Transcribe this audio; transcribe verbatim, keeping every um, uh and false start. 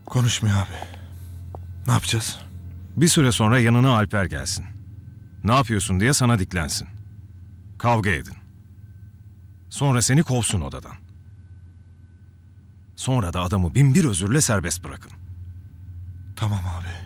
Konuşmuyor abi. Ne yapacağız? Bir süre sonra yanına Alper gelsin. Ne yapıyorsun diye sana diklensin. Kavga edin. Sonra seni kovsun odadan. Sonra da adamı bin bir özürle serbest bırakın. Tamam abi.